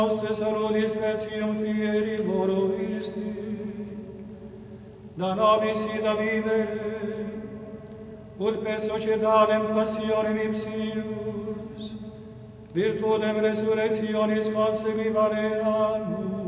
nostre salutis specium fieri voro isti, da nobis ida vivere, ut per societalem passionem ipsius, virtudem resurrectionis conseguivaleamus,